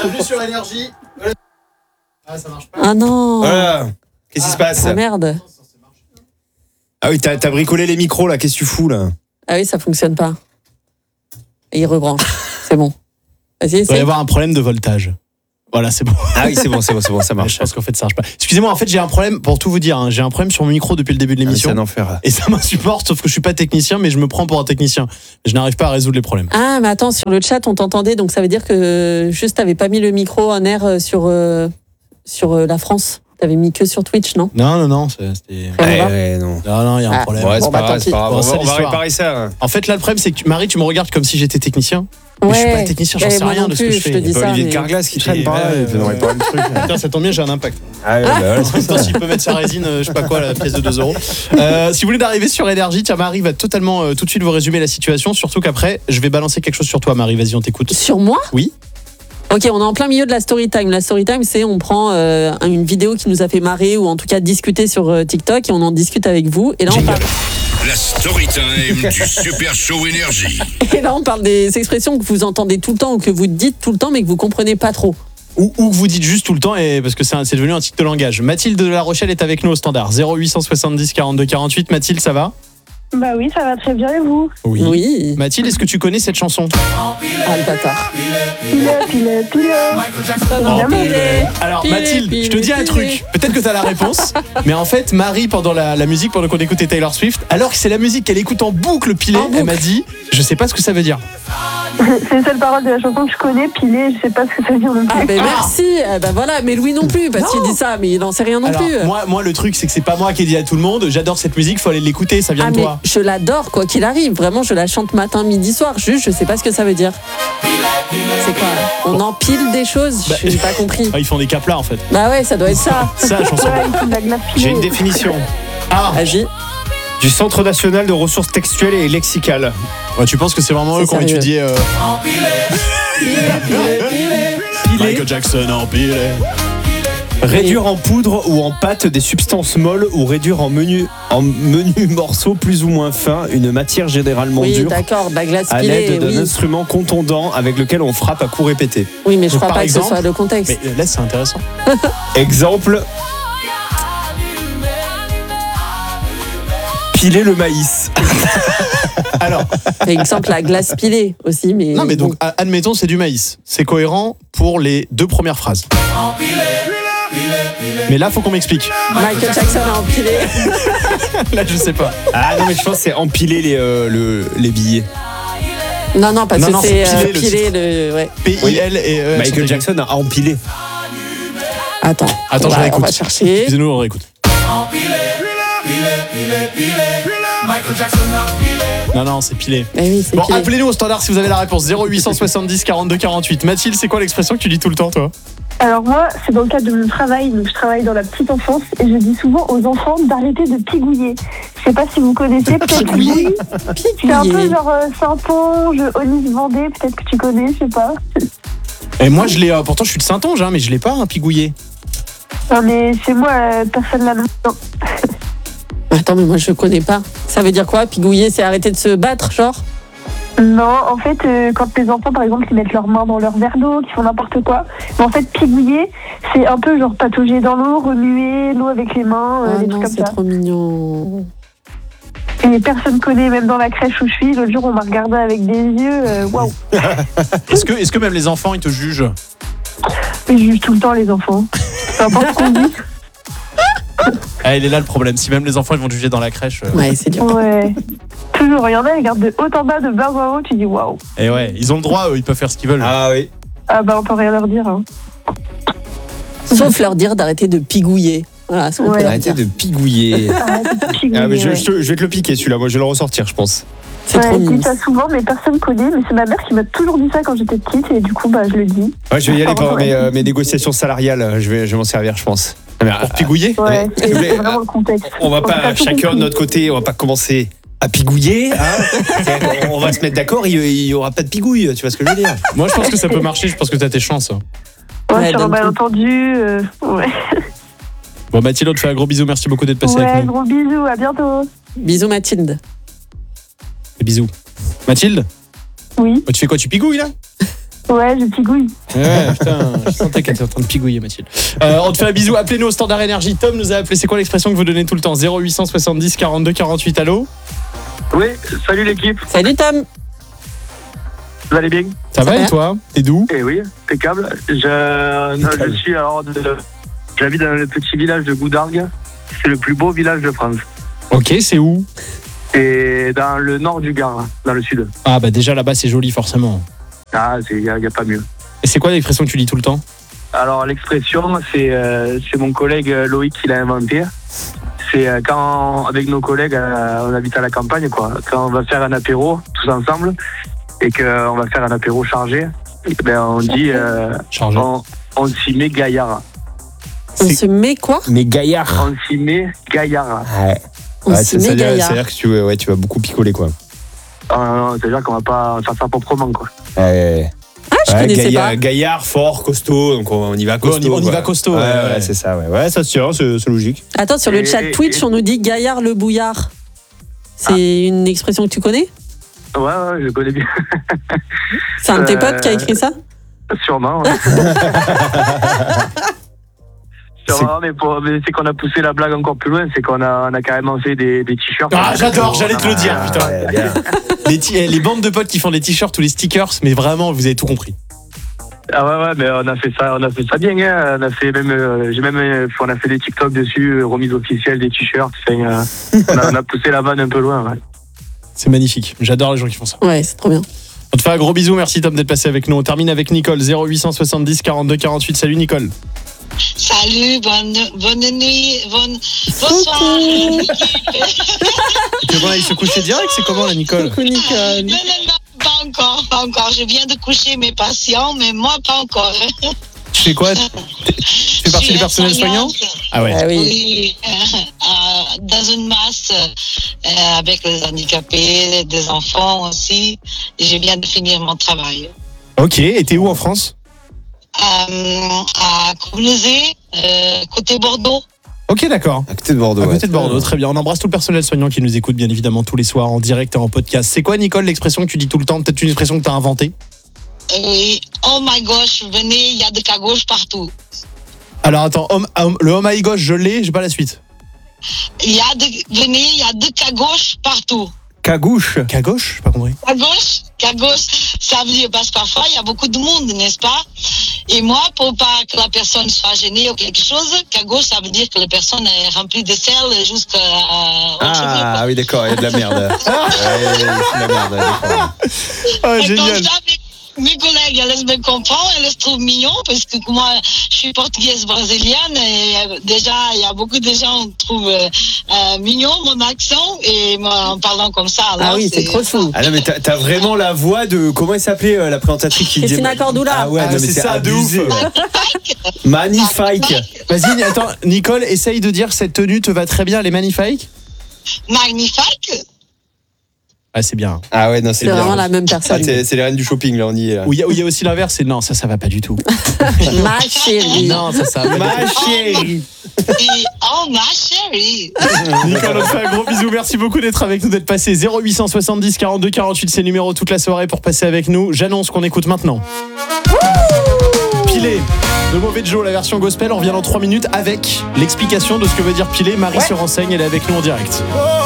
Bienvenue sur Énergie. Ah, ça marche pas. Ah non. Voilà. Qu'est-ce qui se passe? Ah merde. Ah oui, t'as bricolé les micros là, qu'est-ce que tu fous là? Ah oui, ça fonctionne pas. Et il rebranche. C'est bon. Vas-y, Il doit y avoir un problème de voltage. Voilà, c'est bon. Ah oui, c'est bon, ça marche. Je pense qu'en fait, ça marche pas. Excusez-moi, en fait, j'ai un problème, pour tout vous dire, hein, j'ai un problème sur mon micro depuis le début de l'émission. C'est un enfer. Et ça m'insupporte, sauf que je suis pas technicien, mais je me prends pour un technicien. Je n'arrive pas à résoudre les problèmes. Ah, mais attends, sur le chat, on t'entendait, donc ça veut dire que juste t'avais pas mis le micro en air sur la France. T'avais mis que sur Twitch, non? Non, c'était. Ouais, non. Non, il y a un problème. Ouais, Bon, c'est bah, pas grave, tant c'est pas grave. pis. Bon, On va l'histoire. réparer ça. En fait, là, le problème, c'est que Marie, tu me regardes comme si j'étais technicien. Mais je suis pas technicien, j'en sais moi rien non de ce que plus, je fais. te dis Pas ça, Olivier mais- de Carglass qui traîne par là, il peut nous réparer le truc. Putain, ça tombe bien, j'ai un impact. Ah ouais, bah ouais. En même temps, s'il peut mettre sa résine, je sais pas quoi, la pièce de 2 euros. Si vous voulez d'arriver sur Énergie, tiens, Marie va totalement tout de suite vous résumer la situation. Surtout qu'après, je vais balancer quelque chose sur toi, Marie. Vas-y, on t'écoute. Sur moi? Oui. Ok, on est en plein milieu de la story time. La story time, c'est on prend une vidéo qui nous a fait marrer ou en tout cas discuter sur TikTok et on en discute avec vous. Et là, on parle. La story time du Super Show Énergie. Et là, on parle des expressions que vous entendez tout le temps ou que vous dites tout le temps mais que vous comprenez pas trop. Ou que vous dites juste tout le temps, et parce que c'est devenu un tic de langage. Mathilde de La Rochelle est avec nous au standard. 0870 42 48. Mathilde, ça va? Bah oui, ça va très bien et vous? Oui. Mathilde, est-ce que tu connais cette chanson? Ah, le bâtard. Pile. Alors Pile, Mathilde, pile, je te dis un pile. truc. Peut-être que t'as la réponse, mais en fait, Marie, pendant la musique, pendant qu'on écoutait Taylor Swift, alors que c'est la musique qu'elle écoute en boucle pilée, En boucle. elle m'a dit, je sais pas ce que ça veut dire. C'est les seules paroles de la chanson que je connais, pilé, je sais pas ce que ça veut dire non plus. Ah ben merci. Ben voilà, mais Louis non plus parce qu'il dit ça, mais il n'en sait rien non Alors, plus. moi, le truc, c'est que c'est pas moi qui ai dit à tout le monde, j'adore cette musique, faut aller l'écouter, ça vient Ah de mais toi. je l'adore quoi qu'il arrive. Vraiment, je la chante matin, midi, soir. Juste, je sais pas ce que ça veut dire. C'est quoi? On empile des choses? Bah, Je n'ai pas compris. Ah, ils font des caplas en fait. Bah ouais, ça doit être ça. C'est ça la chanson. Ouais, il faut de la glace J'ai pilée. une définition. Ah, Agis. Du Centre national de ressources textuelles et lexicales. ouais, tu penses que c'est vraiment eux C'est qui ont sérieux. étudié Michael Jackson empilé. Réduire en poudre ou en pâte des substances molles ou réduire en menus morceaux plus ou moins fins une matière généralement Oui, dure d'accord, de la glace à pilée. l'aide d'un Oui. instrument contondant avec lequel on frappe à coups répétés. Oui, mais je Donc, crois par pas que ce exemple, soit le contexte. Mais là, c'est intéressant. Exemple. Piler le maïs. Alors, Par exemple, la glace pilée aussi, mais. non, mais donc, bon. admettons, c'est du maïs. C'est cohérent pour les 2 premières phrases. Mais là, faut qu'on m'explique. Michael Jackson a empilé. Là, je sais pas. Ah non, mais je pense que c'est empiler les billets. Non, parce Non, que non, c'est c'est pilé, le pilé le. Ouais. P-I-L et E. Michael Jackson a empilé. Attends, Attends, je on réécoute. va chercher. Excusez-nous, on réécoute. Non, c'est pilé. Mais oui, c'est Bon, pilé. appelez-nous au standard si vous avez la réponse. 0870 42 48. Mathilde, c'est quoi l'expression que tu dis tout le temps, toi? Alors moi, c'est dans le cadre de mon travail, donc je travaille dans la petite enfance et je dis souvent aux enfants d'arrêter de pigouiller. Je sais pas si vous connaissez, peut-être Pigouiller. oui. C'est un peu Pigouiller. genre Saint-Onge, Olive Vendée, peut-être que tu connais, je sais pas. Et moi, je l'ai. Pourtant, je suis de Saint-Onge, hein, mais je l'ai pas, un pigouillé. Non mais chez moi, personne l'a non. Attends, mais moi je connais pas. Ça veut dire quoi? Pigouiller, c'est arrêter de se battre, genre? Non, en fait, quand les enfants, par exemple, ils mettent leurs mains dans leur verre d'eau, qu'ils font n'importe quoi, mais en fait, pigouiller, c'est un peu genre patauger dans l'eau, remuer l'eau avec les mains, Ah des non, trucs c'est comme ça. trop mignon. Et personne connaît, même dans la crèche où je suis. L'autre jour, on m'a regardé avec des yeux, waouh. Est-ce que même les enfants, ils te jugent? Ils jugent tout le temps, les enfants. Peu importe ce qu'on dit. Ah, il est là le problème. Si même les enfants, ils vont te juger dans la crèche. Ouais, c'est dur. Ouais. Toujours, il y en a, ils regardent de haut en bas, de bas en haut, tu dis waouh. Et ouais, ils ont le droit, eux, ils peuvent faire ce qu'ils veulent. Ah oui. Ah bah, on peut rien leur dire. Hein. Sauf leur dire d'arrêter de pigouiller. Voilà, ce qu'on Ouais. peut leur Arrêtez dire. de pigouiller. Arrête de pigouiller, Ah, mais je ouais. vais te le piquer celui-là, moi je vais le ressortir, je pense. C'est Ouais, trop je mignon. dis ça souvent, mais personne connaît. Mais c'est ma mère qui m'a toujours dit ça quand j'étais petite, et du coup, bah, je le dis. Ouais, je vais y aller pour Ouais. mes négociations salariales, je vais m'en servir, je pense. Mais, Pour pigouiller? Ouais, s'il vous plaît, c'est vraiment le contexte. on va On a pas, tout chacun de compris. notre côté, on va pas commencer à pigouiller. Hein. On va se mettre d'accord, il y aura pas de pigouille, tu vois ce que je veux dire. Moi, je pense que ça peut marcher. Je pense que t'as tes chances. Ouais, Ouais, sur un donne tout. malentendu. Ouais, Bon, Mathilde, on te fait un gros bisou. Merci beaucoup d'être passé ouais, avec nous. gros bisous, à bientôt. Bisous Mathilde. Et bisous. Mathilde, Oui. tu fais quoi? Tu pigouilles là? Ouais, je pigouille. Ouais, putain, je sentais qu'elle était en train de pigouiller, Mathilde. On te fait un bisou. Appelez-nous au standard énergie. Tom nous a appelé. C'est quoi l'expression que vous donnez tout le temps? 0870 42 48. Allô? Oui, salut l'équipe, Salut Tom. vous allez bien? Ça va va. et toi? T'es d'où? Eh oui, impeccable. Je suis alors j'habite dans le petit village de Goudargues. C'est le plus beau village de France. Ok, c'est où? Et dans le nord du Gard, dans le sud. Ah bah déjà là-bas c'est joli forcément. Ah, il n'y a pas mieux. Et c'est quoi l'expression que tu dis tout le temps? Alors l'expression, c'est mon collègue Loïc qui l'a inventé. C'est quand, avec nos collègues, on habite à la campagne, quoi. Quand on va faire un apéro, tous ensemble, et qu'on va faire un apéro chargé, ben on dit, Chargé. on s'y met gaillard. On se met quoi? Mais gaillard. On s'y met gaillard. Ouais. On Ouais, se met c'est-à-dire gaillard. que tu vas beaucoup picoler, quoi. C'est-à-dire qu'on va pas faire ça proprement, quoi. Ouais. Ah, je connaissais pas. Gaillard, fort, costaud, donc on y va costaud. on y quoi. va costaud, Ouais, ouais. c'est ça, ouais. Ouais, ça se tient, c'est logique. Attends, sur le chat Twitch, on nous dit Gaillard le bouillard. C'est une expression que tu connais? Ouais, je connais bien. C'est un de tes potes qui a écrit ça? Sûrement, ouais. Sûrement, mais c'est qu'on a poussé la blague encore plus loin, c'est qu'on a carrément fait des t-shirts. Ah j'adore, j'allais te le dire, putain. Ouais, bien. Les bandes de potes qui font des t-shirts ou les stickers, mais vraiment vous avez tout compris. Ah ouais, mais on a fait ça bien, hein. On a fait on a fait des TikTok dessus, remise officielle des t-shirts. Enfin, on a poussé la vanne un peu loin, ouais. C'est magnifique, j'adore les gens qui font ça. Ouais, c'est trop bien. On te fait un gros bisou, merci Tom d'être passé avec nous. On termine avec Nicole, 0870 42 48. Salut Nicole. Salut, bonne nuit, bonsoir. Tu vas aller se coucher direct, c'est comment la Nicole? Coucou Nicole. Non, pas encore. Je viens de coucher mes patients, mais moi, pas encore. Tu fais quoi? Tu fais partie du personnel soignant? Ah ouais. Ah oui. Oui, dans une masse avec les handicapés, des enfants aussi. Je viens de finir mon travail. Ok, et t'es où en France? À Courlezé, côté Bordeaux. Ok, d'accord. À côté de Bordeaux. À côté ouais. de Bordeaux, très bien. On embrasse tout le personnel soignant qui nous écoute bien évidemment tous les soirs en direct et en podcast. C'est quoi Nicole l'expression que tu dis tout le temps? Peut-être une expression que t'as inventée? Oui, oh my gosh, venez, il y a de cagouches partout. Alors attends, le oh my gosh, je l'ai, j'ai pas la suite. Venez, il y a de cagouches partout. Cagouche. Cagoche? J'ai pas compris. Cagouche, ça veut dire parce que parfois il y a beaucoup de monde, n'est-ce pas? Et moi, pour pas que la personne soit gênée ou quelque chose, cagouche, ça veut dire que la personne est remplie de sel jusqu'à Ah oui, d'accord, il y a de la merde. Ouais, c'est de la merde, d'accord. Ah, Et génial. comme ça, mes collègues, elles me comprennent, elles se trouvent mignon parce que moi, je suis portugaise brésilienne et déjà, il y a beaucoup de gens qui trouvent mignon mon accent et moi, en parlant comme ça. Alors, Ah oui, c'est trop chou. Ah non, mais t'as vraiment la voix de. Comment elle s'appelait la présentatrice qui disait. Christina Cordula. Ah ouais, Ah, non, mais c'est c'est ça, de abusé. ouf. Magnifique. Vas-y, attends, Nicole, essaye de dire cette tenue te va très bien, elle est magnifique. Magnifique. Ah, c'est bien. Ah ouais, non, c'est C'est bien. vraiment la même Ah, personne. c'est les reines du shopping, là, on y est. Là. Où il y a aussi l'inverse, c'est non, ça va pas du tout. Ma chérie. Non, ça va pas Ma du tout. chérie. Et, oh, ma chérie. Nicole, on te fait un gros bisou. Merci beaucoup d'être avec nous, d'être passé. 0870 42 48, c'est le numéro toute la soirée pour passer avec nous. J'annonce qu'on écoute maintenant. Piler de Mauvais Joe, la version gospel. On revient dans 3 minutes avec l'explication de ce que veut dire piler. Marie se renseigne, elle est avec nous en direct.